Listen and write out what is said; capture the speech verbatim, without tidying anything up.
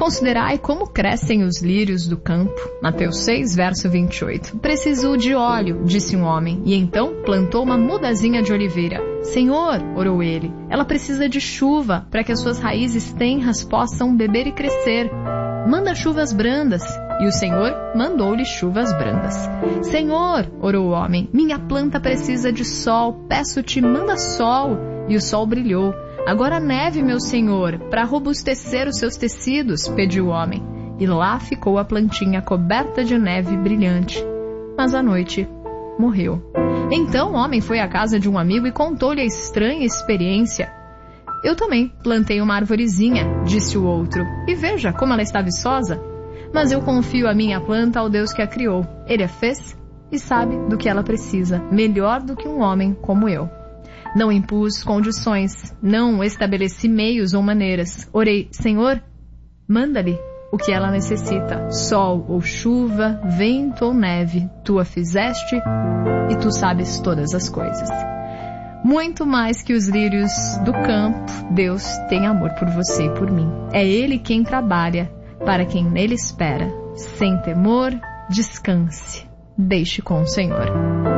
Considerai como crescem os lírios do campo. Mateus seis, verso vinte e oito. Preciso de óleo, disse um homem, e então plantou uma mudazinha de oliveira. Senhor, orou ele, ela precisa de chuva para que as suas raízes tenras possam beber e crescer. Manda chuvas brandas. E o Senhor mandou-lhe chuvas brandas. Senhor, orou o homem, minha planta precisa de sol, peço-te, manda sol. E o sol brilhou. Agora neve, meu senhor, para robustecer os seus tecidos, pediu o homem. E lá ficou a plantinha coberta de neve brilhante. Mas à noite morreu. Então o homem foi à casa de um amigo e contou-lhe a estranha experiência. Eu também plantei uma arvorezinha, disse o outro, e veja como ela está viçosa. Mas eu confio a minha planta ao Deus que a criou. Ele a fez e sabe do que ela precisa, melhor do que um homem como eu. Não impus condições, não estabeleci meios ou maneiras. Orei, Senhor, manda-lhe o que ela necessita, sol ou chuva, vento ou neve, tu a fizeste e tu sabes todas as coisas. Muito mais que os lírios do campo, Deus tem amor por você e por mim. É Ele quem trabalha para quem nele espera. Sem temor, descanse, deixe com o Senhor.